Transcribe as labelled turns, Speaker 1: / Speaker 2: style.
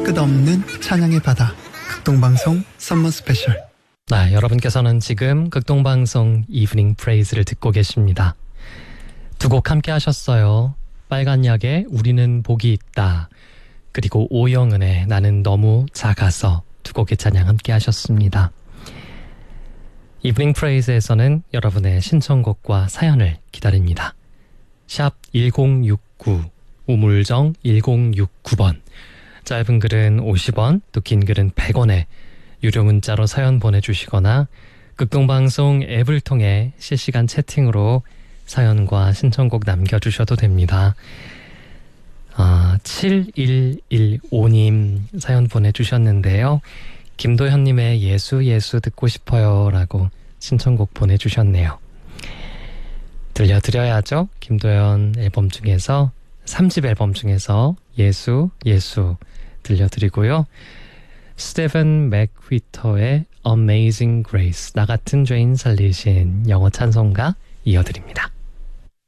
Speaker 1: 끝없는 찬양의 바다 극동방송 썸머 스페셜.
Speaker 2: 네, 여러분께서는 지금 극동방송 이브닝 프레이즈를 듣고 계십니다. 두 곡 함께 하셨어요. 빨간 약의 우리는 복이 있다, 그리고 오영은의 나는 너무 작아서, 두 곡의 찬양 함께 하셨습니다. 이브닝 프레이즈에서는 여러분의 신청곡과 사연을 기다립니다. 샵 1069, 우물정 1069번, 짧은 글은 50원, 또 긴 글은 100원에 유료 문자로 사연 보내주시거나 극동방송 앱을 통해 실시간 채팅으로 사연과 신청곡 남겨주셔도 됩니다. 7115님 사연 보내주셨는데요. 김도현님의 예수 예수 듣고 싶어요 라고 신청곡 보내주셨네요. 들려드려야죠. 김도현 앨범 중에서 3집 앨범 중에서 예수 예수 들려드리고요. 스테븐 맥휘터의 Amazing Grace, 나 같은 죄인 살리신 영어 찬송가 이어드립니다.